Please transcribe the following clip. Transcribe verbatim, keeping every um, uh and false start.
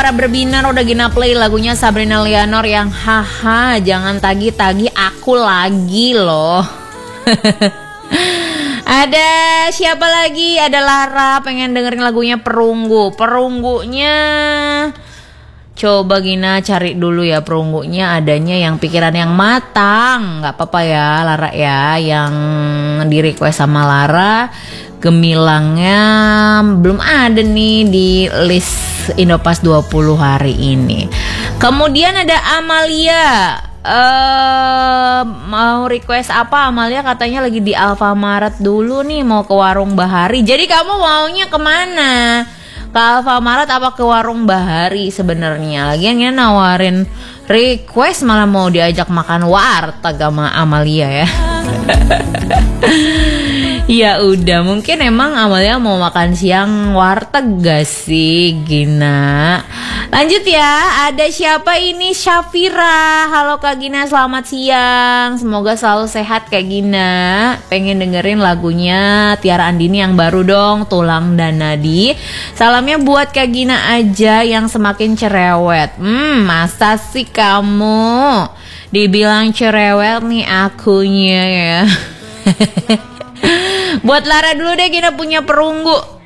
para berbinar udah Gina play lagunya Sabrina Leonor yang haha jangan tagi-tagi aku lagi loh. Ada siapa lagi? Ada Lara pengen dengerin lagunya Perunggu. Perunggunya coba Gina cari dulu ya, perunggunya adanya yang pikiran yang matang. Gak apa-apa ya Lara ya, yang di request sama Lara. Gemilangnya belum ada nih di list Indopas dua puluh hari ini. Kemudian ada Amalia, uh, mau request apa Amalia? Katanya lagi di Alfamaret dulu nih, mau ke Warung Bahari. Jadi kamu maunya kemana? Ke Alfamaret apa ke Warung Bahari sebenarnya? Lagian ya nawarin request malah mau diajak makan warteg sama Amalia ya. Ya udah, mungkin emang Amalia mau makan siang warteg gak sih Gina? Lanjut ya, ada siapa ini? Syafira. Halo Kak Gina, selamat siang. Semoga selalu sehat Kak Gina. Pengen dengerin lagunya Tiara Andini yang baru dong, Tulang dan Nadi. Salamnya buat Kak Gina aja yang semakin cerewet. Hmm, masa sih kamu dibilang cerewet nih akunya ya. Buat Lara dulu deh, Gina punya perunggu.